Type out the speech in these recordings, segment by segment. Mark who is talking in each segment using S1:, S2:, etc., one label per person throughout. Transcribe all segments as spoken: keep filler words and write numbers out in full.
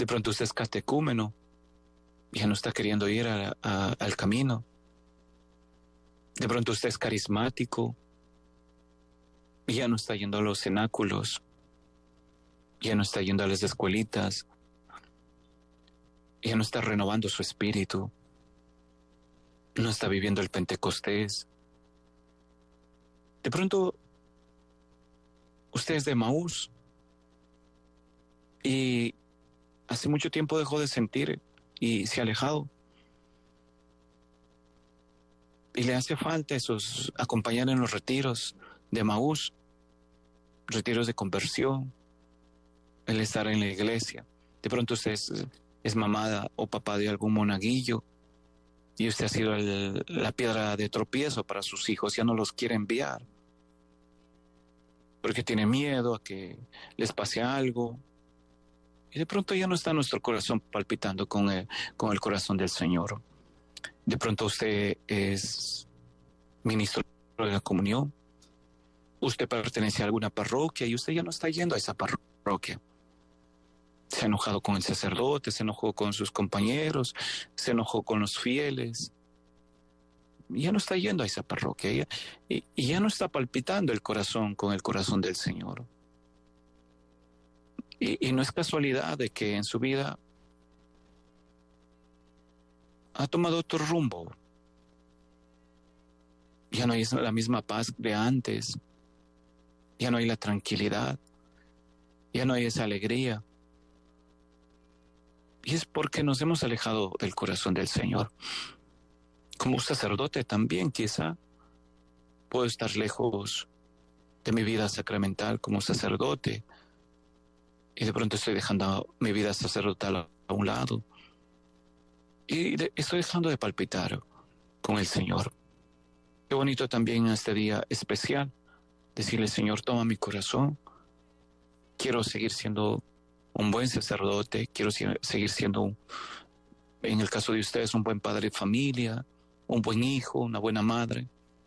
S1: De pronto usted es catecúmeno, ya no está queriendo ir a, a, al camino. De pronto usted es carismático, ya no está yendo a los cenáculos, ya no está yendo a las escuelitas, ya no está renovando su espíritu, no está viviendo el Pentecostés. De pronto usted es de Emaús y hace mucho tiempo dejó de sentir y se ha alejado. Y le hace falta esos, acompañar en los retiros de Emaús, retiros de conversión, el estar en la iglesia. De pronto usted es, es mamá o papá de algún monaguillo y usted ha sido el, la piedra de tropiezo para sus hijos, ya no los quiere enviar porque tiene miedo a que les pase algo. Y de pronto ya no está nuestro corazón palpitando con el, con el corazón del Señor. De pronto usted es ministro de la comunión, usted pertenece a alguna parroquia y usted ya no está yendo a esa parroquia. Se ha enojado con el sacerdote, se enojó con sus compañeros, se enojó con los fieles. Ya no está yendo a esa parroquia ya, y, y ya no está palpitando el corazón con el corazón del Señor. Y, y no es casualidad de que en su vida ha tomado otro rumbo. Ya no hay la misma paz de antes, ya no hay la tranquilidad, ya no hay esa alegría. Y es porque nos hemos alejado del corazón del Señor. Como sacerdote también quizá puedo estar lejos de mi vida sacramental como sacerdote y de pronto estoy dejando mi vida sacerdotal a un lado y de, estoy dejando de palpitar con el Señor. Qué bonito también en este día especial decirle: Señor, toma mi corazón, quiero seguir siendo un buen sacerdote, quiero seguir siendo, un, en el caso de ustedes, un buen padre de familia, un buen hijo, una buena madre.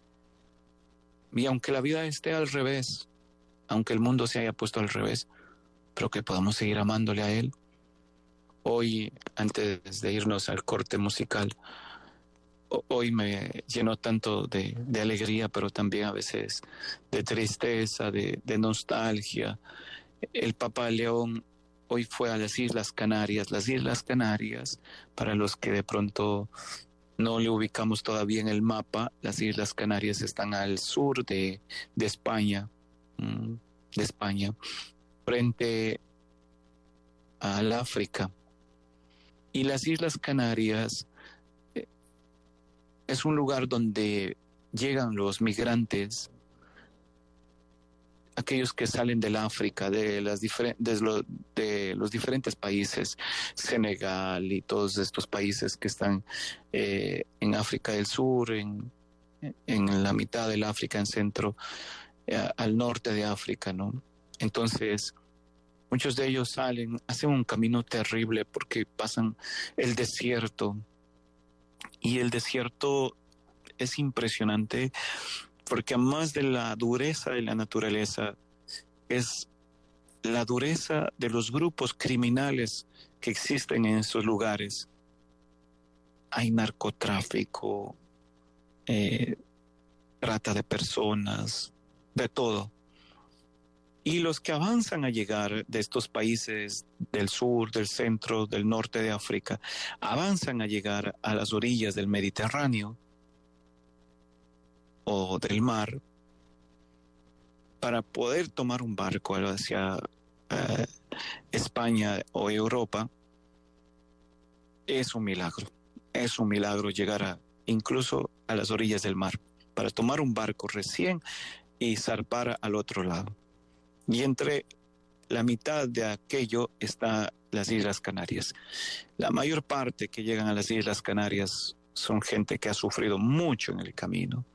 S1: Y aunque la vida esté al revés, aunque el mundo se haya puesto al revés, pero que podamos seguir amándole a Él. Hoy, antes de irnos al corte musical, hoy me llenó tanto de, de alegría, pero también a veces de tristeza, de, de nostalgia. El Papa León hoy fue a las Islas Canarias. Las Islas Canarias, para los que de pronto no le ubicamos todavía en el mapa, las Islas Canarias están al sur de, de España, de España, frente al África. Y las Islas Canarias eh, es un lugar donde llegan los migrantes, aquellos que salen del África, de, las difer- de, lo, de los diferentes países, Senegal y todos estos países que están eh, en África del Sur, en, en la mitad del África, en centro, eh, al norte de África, ¿no? Entonces, muchos de ellos salen, hacen un camino terrible porque pasan el desierto. Y el desierto es impresionante porque además de la dureza de la naturaleza, es la dureza de los grupos criminales que existen en esos lugares. Hay narcotráfico, eh, trata de personas, de todo. Y los que avanzan a llegar de estos países del sur, del centro, del norte de África, avanzan a llegar a las orillas del Mediterráneo o del mar para poder tomar un barco hacia uh, España o Europa. Es un milagro, es un milagro llegar a, incluso a las orillas del mar, para tomar un barco recién y zarpar al otro lado. Y entre la mitad de aquello está las Islas Canarias. La mayor parte que llegan a las Islas Canarias son gente que ha sufrido mucho en el camino.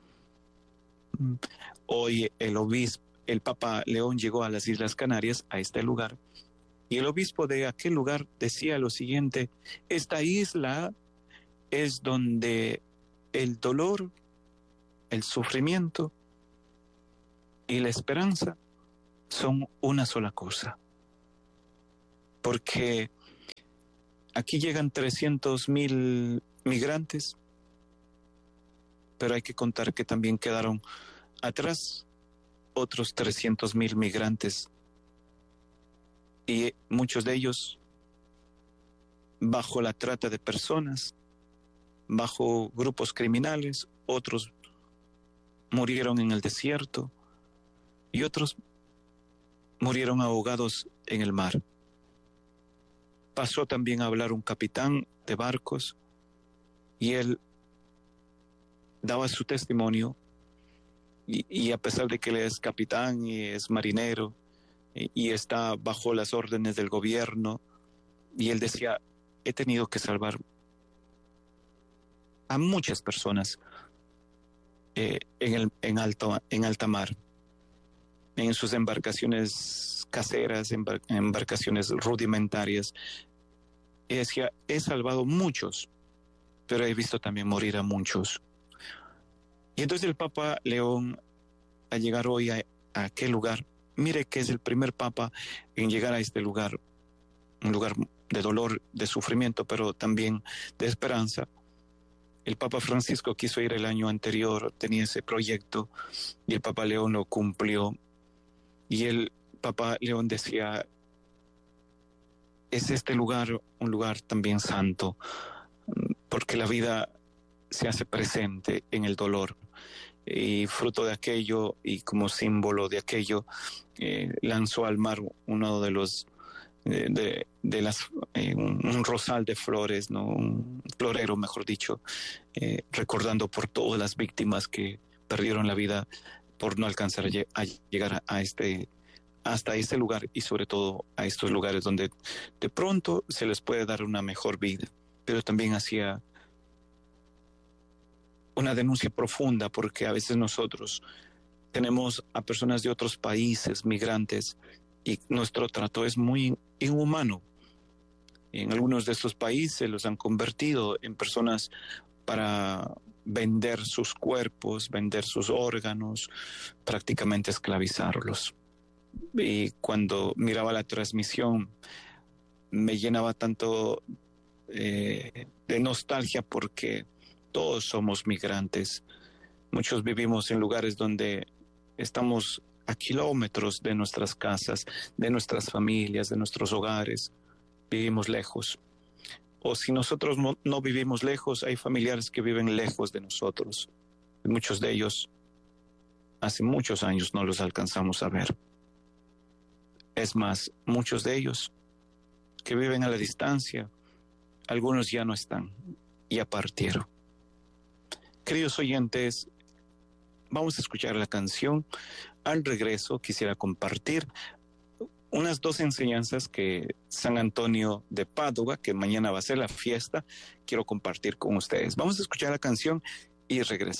S1: Hoy el obispo, el Papa León llegó a las Islas Canarias, a este lugar, y el obispo de aquel lugar decía lo siguiente: esta isla es donde el dolor, el sufrimiento y la esperanza son una sola cosa. Porque aquí llegan trescientos mil migrantes, pero hay que contar que también quedaron atrás otros trescientos mil migrantes y muchos de ellos bajo la trata de personas, bajo grupos criminales, otros murieron en el desierto y otros murieron ahogados en el mar. Pasó también a hablar un capitán de barcos y él daba su testimonio y, y a pesar de que él es capitán y es marinero y, y está bajo las órdenes del gobierno, y él decía, he tenido que salvar a muchas personas eh, en, el, en, alto, en alta mar, en sus embarcaciones caseras, embar, embarcaciones rudimentarias. Y decía, he salvado muchos, pero he visto también morir a muchos. Y entonces el Papa León, al llegar hoy a, a aquel lugar, mire que es el primer Papa en llegar a este lugar, un lugar de dolor, de sufrimiento, pero también de esperanza. El Papa Francisco quiso ir el año anterior, tenía ese proyecto, y el Papa León lo cumplió. Y el Papa León decía, es este lugar un lugar también santo, porque la vida se hace presente en el dolor. Y fruto de aquello y como símbolo de aquello, eh, lanzó al mar uno de los, eh, de, de las, eh, un, un rosal de flores, ¿no? Un florero, mejor dicho, eh, recordando por todas las víctimas que perdieron la vida por no alcanzar a, a llegar a, a este hasta este lugar y sobre todo a estos lugares donde de pronto se les puede dar una mejor vida. Pero también hacía una denuncia profunda porque a veces nosotros tenemos a personas de otros países, migrantes, y nuestro trato es muy inhumano. En algunos de estos países los han convertido en personas para vender sus cuerpos, vender sus órganos, prácticamente esclavizarlos. Y cuando miraba la transmisión me llenaba tanto eh, de nostalgia porque todos somos migrantes. Muchos vivimos en lugares donde estamos a kilómetros de nuestras casas, de nuestras familias, de nuestros hogares. Vivimos lejos. O si nosotros no, no vivimos lejos, hay familiares que viven lejos de nosotros. Y muchos de ellos hace muchos años no los alcanzamos a ver. Es más, muchos de ellos que viven a la distancia, algunos ya no están, ya partieron. Queridos oyentes, vamos a escuchar la canción. Al regreso quisiera compartir unas dos enseñanzas que San Antonio de Padua, que mañana va a ser la fiesta, quiero compartir con ustedes. Vamos a escuchar la canción y regresamos.